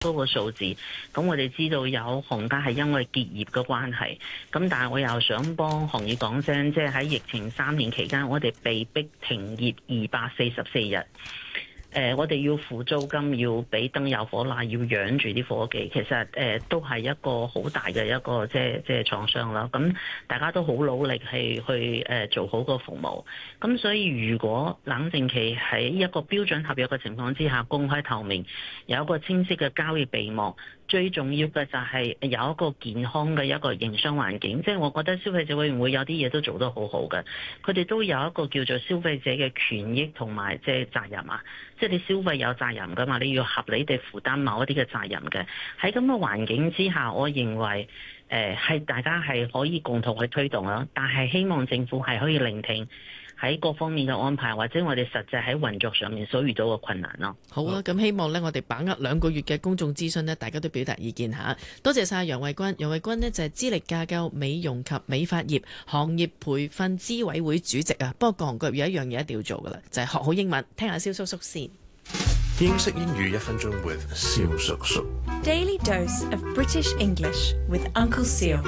嗰個數字。咁我哋知道有行家係因為結業嘅關係，咁但係我又想幫行業講聲，即係喺疫情3年期間，我哋被逼停業244日。我哋要付租金，要俾燈油火蠟，要養住啲伙計，其實都係一個好大嘅一個即係創傷啦。咁大家都好努力去做好個服務。咁所以如果冷靜期喺一個標準合約嘅情況之下，公開透明，有一個清晰嘅交易備忘。最重要嘅就係有一個健康嘅一個營商環境，即係我覺得消費者委員會有啲嘢都做得好好嘅，佢哋都有一個叫做消費者嘅權益同埋即係責任啊，即係你消費有責任㗎嘛，你要合理地負擔某一啲嘅責任嘅。喺咁嘅環境之下，我認為係大家係可以共同去推動啦，但係希望政府係可以聆聽喺各方面嘅安排，或者我哋實際喺運作上面所遇到嘅困難咯。 好啊，咁希望呢，我哋把握2個月嘅公眾諮詢呢，大家都表達意見嚇。多謝晒楊慧君。楊慧君呢，就係資歷架構美容及美髮業行業培訓資委會主席啊。不過各行各業有一樣嘢一定要做㗎啦，就係學好英文。聽下蕭叔叔先。 英式英語1分鐘 with 蕭叔叔。 Daily dose of British English with Uncle Seal。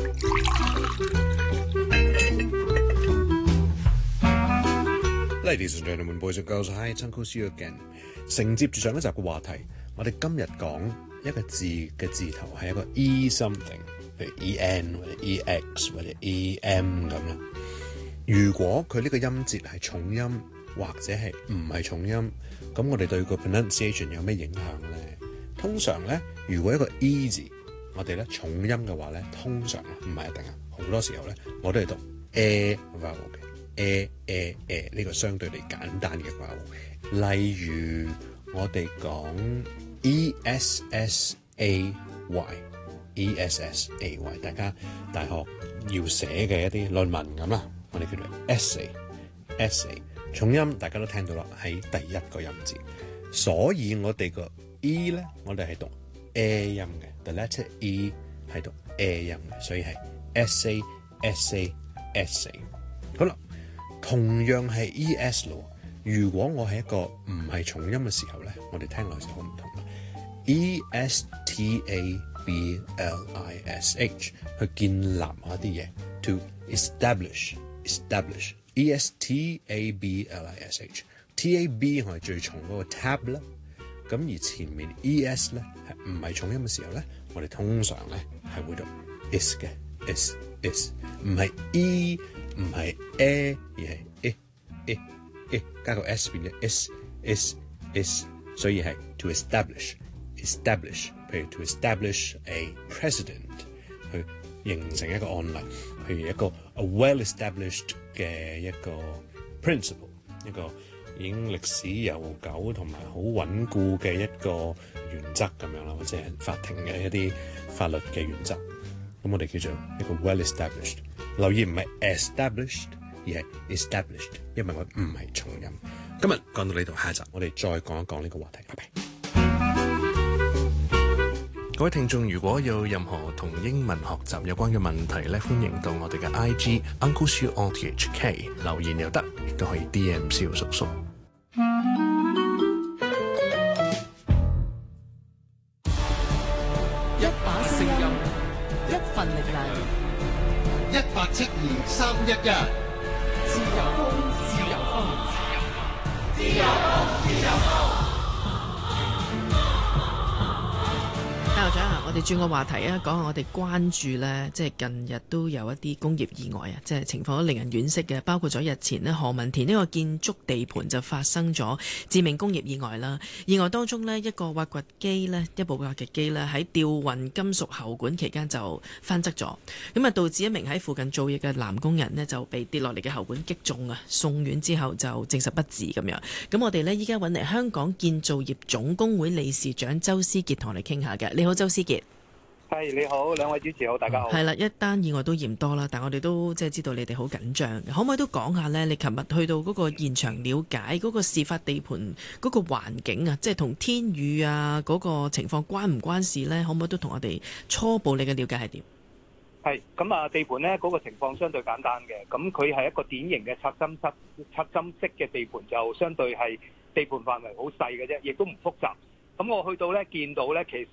Ladies and gentlemen, boys and girls, hi, it's Uncle Seal again。承接住上一集嘅話題，我哋今日講一個字嘅字頭係一個 e something， 譬如 en 或者 ex 或者 em 咁啦。如果佢呢個音節係重音或者係唔係重音，咁我哋對個 pronunciation 有咩影響咧？通常咧，如果一個 e 字，我哋咧重音嘅話咧，通常唔係一定啊，好多時候咧，我都係讀 vowel 嘅。呢個相對嚟簡單嘅話，例如我哋講 ESSAY， 大家大學要寫嘅一啲論文咁啦，我哋叫做 essay， 重音大家都聽到啦，喺第一個音節，所以我哋個 E 咧，我哋係讀 A 音嘅 ，the letter E 係讀 A 音嘅，所以係 essay。好啦。同樣係 es 咯，如果我係一個唔係重音嘅時候咧，我哋聽落就好唔同啦。establish 去建立一啲嘢 ，to establish establish，tab 我係最重嗰個 tab 啦。咁而前面 es 咧係唔係重音嘅時候咧，我哋通常咧係會讀 is 嘅 is， 唔係 e。唔係 a 而係 加個 s 變咗 is， 所以係 to establish。譬如 to establish a precedent， 去形成一個案例，譬如一個 well established 嘅一個 principle， 一個已經歷史悠久同埋好穩固嘅一個原則咁樣啦，或者係法庭嘅一啲法律嘅原則，咁我哋叫做一個 well established。留意唔係 established 而係 established， 因為我唔係重音。今日講到呢度，下一集我哋再講一講呢個話題。拜拜。各位聽眾，如果有任何同英文學習有關嘅問題咧，歡迎到我哋嘅 IG Uncle Seal RTHK 留言又得，亦都可以 DM 蕭叔叔。 一把聲音，一份力量。1872311，自由風，自由風，自由風，自由風，自由風。 校長啊，我哋轉個話題啊，講下我哋關注呢，即係近日都有一啲工業意外啊，即係情況都令人惋惜嘅，包括咗日前呢，何文田呢個建築地盤就發生咗致命工業意外啦。意外當中呢，一個挖掘機呢，一部挖掘機呢，喺吊運金屬喉管期間就翻側咗，咁啊導致一名喺附近做嘢嘅男工人呢，就被跌落嚟嘅喉管擊中啊，送院之後就證實不治咁樣。咁我哋呢，依家揾嚟香港建造業總工會理事長周思傑同我哋傾下嘅。你好，周思傑。 係，你好，兩位主持好，大家好。 係啦，一單意外都嫌多啦，但我哋都即係知道你哋好緊張，可唔可以都講下呢？你琴日去到嗰個現場了解嗰個事發地盤嗰個環境啊，即係同天雨啊嗰個情況關唔關事呢？可唔可以都同我哋初步你嘅了解係點？ 係咁啊，地盤呢嗰個情況相對簡單嘅，咁佢係一個典型嘅插針式嘅地盤，就相對係地盤範圍好細嘅啫，亦都唔複雜。 咁我去到咧見到咧，其實